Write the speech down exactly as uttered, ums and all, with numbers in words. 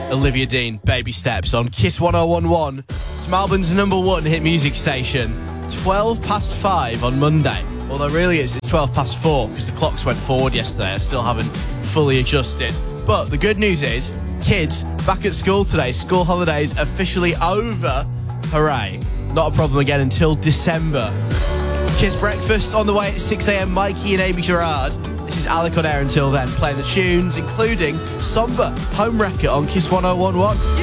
Olivia Dean, Baby Steps on Kiss one oh one point one. It's Melbourne's number one hit music station. twelve past five on Monday. Although really it's, it's twelve past four because the clocks went forward yesterday. I still haven't fully adjusted. But the good news is, kids back at school today. School holidays officially over. Hooray. Not a problem again until December. Kiss Breakfast on the way at six a.m. Mikey and Amy Gerard. This is Alec on air until then, playing the tunes, including Somber, Home Wrecker on Kiss one oh one point one.